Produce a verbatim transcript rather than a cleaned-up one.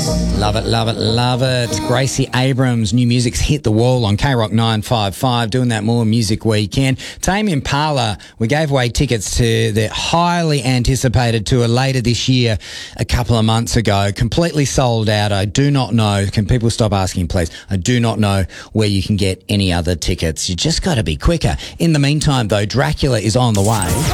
Love it, love it, love it. Gracie Abrams, new music's hit the wall on K Rock nine five five, doing that more music weekend. Tame Impala, we gave away tickets to their highly anticipated tour later this year a couple of months ago. Completely sold out. I do not know. Can people stop asking, please? I do not know where you can get any other tickets. You just got to be quicker. In the meantime, though, Dracula is on the way.